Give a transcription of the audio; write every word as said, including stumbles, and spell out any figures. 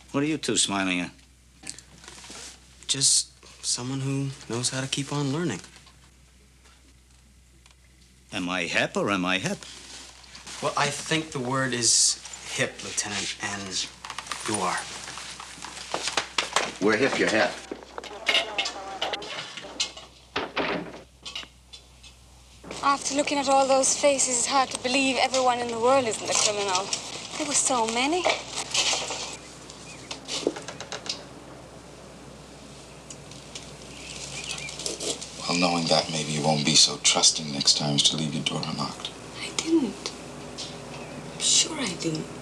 What are you two smiling at? Just someone who knows how to keep on learning. Am I hep or am I hip? Well, I think the word is hip, Lieutenant, and you are. We're hip, you're hip. After looking at all those faces, it's hard to believe everyone in the world isn't a criminal. There were so many. Well, knowing that, maybe you won't be so trusting next time as to leave your door unlocked. I didn't. I'm sure I didn't.